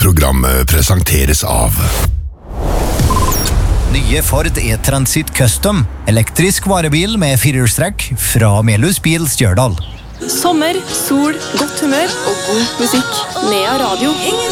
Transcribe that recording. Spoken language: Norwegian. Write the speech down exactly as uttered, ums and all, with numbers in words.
Programmet presenteres av Nye Ford E-Transit Custom, elektrisk varebil med firehjulstrekk fra Melhus Bil Stjørdal. Sommer, sol, godt humør og god musikk. Nea Radio.